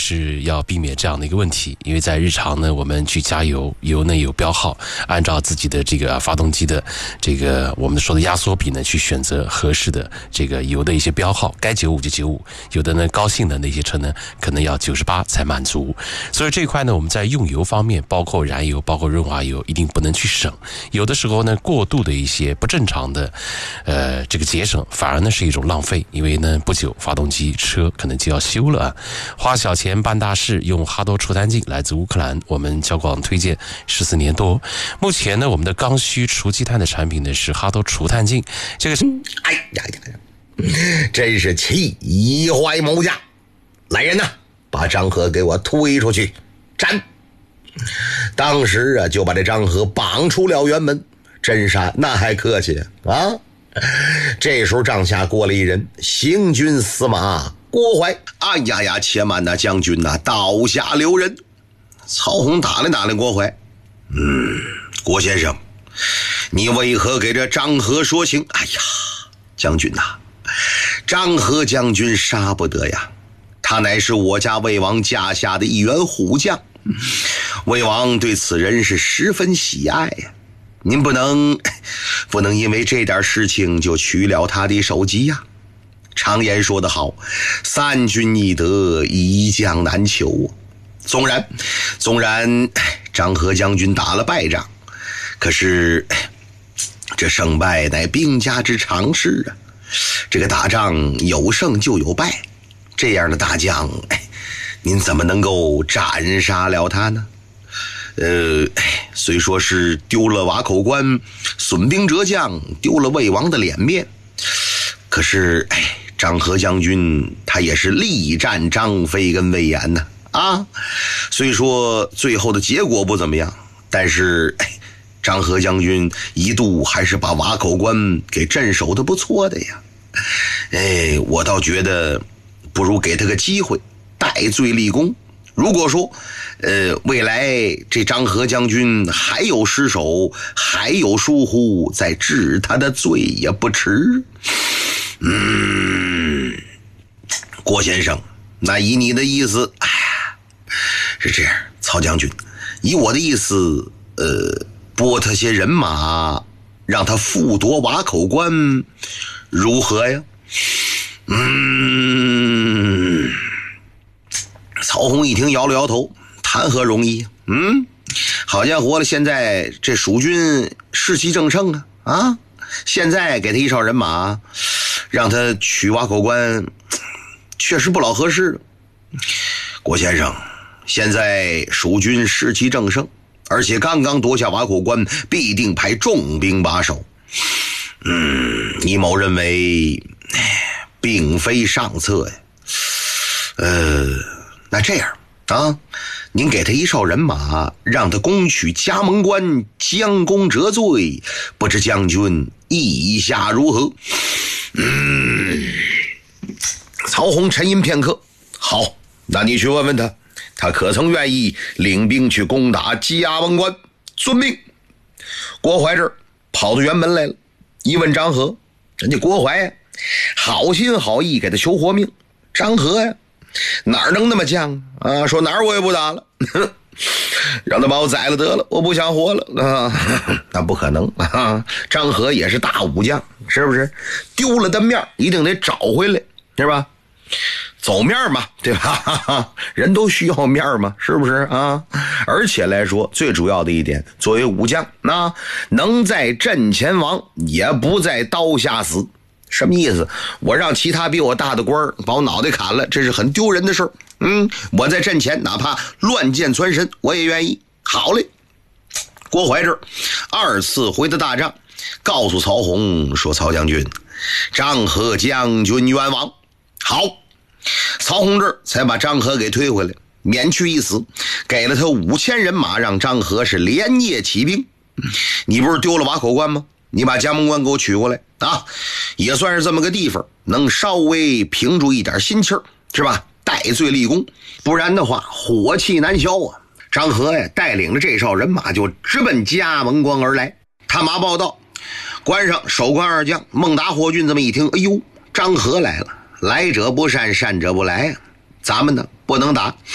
是要避免这样的一个问题，因为在日常呢，我们去加油，油呢有标号，按照自己的这个发动机的这个我们说的压缩比呢，去选择合适的这个油的一些标号，该95就95，有的呢高性能的一些车呢，可能要98才满足。所以这一块呢，我们在用油方面，包括燃油，包括润滑油，一定不能去省。有的时候呢，过度的一些不正常的这个节省，反而呢是一种浪费，因为呢不久发动机车可能就要修了啊。花小钱办大事，用哈多除碳镜，来自乌克兰，我们交广推荐14年多。目前呢，我们的刚需除积碳的产品呢是哈多除碳镜，这个是哎呀，真是气坏某家！来人呐，把张和给我推出去斩！当时啊，就把这张和绑出了辕门。真是那还客气啊！这时候帐下过了一人，行军司马郭淮。哎呀呀，且慢呐，将军呐，刀下留人。曹洪打量郭淮，郭先生，你为何给这张和说情？哎呀，将军呐，张和将军杀不得呀，他乃是我家魏王驾下的一员虎将，魏王对此人是十分喜爱呀。您不能因为这点事情就取了他的首级呀。常言说得好，三军易得，一将难求。纵然张和将军打了败仗，可是这胜败乃兵家之常事啊。这个打仗有胜就有败，这样的大将，您怎么能够斩杀了他呢？虽说是丢了瓦口关，损兵折将，丢了魏王的脸面，可是张和将军他也是力战张飞跟魏延呢啊。虽说最后的结果不怎么样，但是张和将军一度还是把瓦口关给镇守的不错的呀。我倒觉得不如给他个机会，戴罪立功。如果说未来这张和将军还有失手，还有疏忽，再治他的罪也不迟。郭先生，那以你的意思，是这样，曹将军，以我的意思，拨他些人马，让他复夺瓦口关，如何呀？曹洪一听摇了摇头，谈何容易好家伙了，现在这蜀军士气正盛啊！现在给他一哨人马，让他取瓦口关，确实不老合适。郭先生，现在蜀军士气正盛，而且刚刚夺下瓦口关，必定派重兵把守。倪某认为并非上策呀。那这样啊，您给他一哨人马，让他攻取加盟关，将功折罪，不知将军意下如何？曹洪沉吟片刻，好，那你去问问他，他可曾愿意领兵去攻打加盟关？遵命。郭淮这儿跑到辕门来了，一问张和，人家郭淮好心好意给他求活命，张和呀哪能那么犟啊？说哪儿我也不打了，让他把我宰了得了，我不想活了啊！那不可能啊！张和也是大武将，是不是？丢了的面一定得找回来，是吧？走面嘛，对吧？人都需要面嘛，是不是啊？而且来说，最主要的一点，作为武将，那能在阵前亡，也不在刀下死。什么意思？我让其他比我大的官把我脑袋砍了，这是很丢人的事儿。我在阵前哪怕乱箭穿身，我也愿意。好嘞。郭淮这儿二次回的大帐，告诉曹洪说：“曹将军，张和将军冤枉。”好，曹洪这儿才把张和给推回来，免去一死，给了他5000人马，让张和是连夜起兵。你不是丢了瓦口关吗？你把加盟关给我取过来啊，也算是这么个地方，能稍微平住一点心气儿，是吧？戴罪立功，不然的话火气难消啊。张和呀带领着这哨人马就直奔加盟关而来。探马报道，关上守关二将孟达、霍峻这么一听，哎呦，张和来了，来者不善，善者不来啊，咱们呢不能打。